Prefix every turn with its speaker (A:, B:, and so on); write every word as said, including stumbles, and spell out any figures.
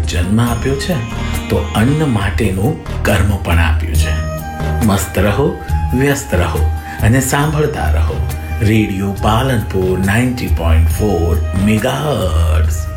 A: જન્મ આપ્યો છે તો અન્ન માટેનું કર્મ પણ આપ્યું છે. મસ્ત રહો, વ્યસ્ત રહો અને સાંભળતા રહો radio Palanpur ninety point four megahertz.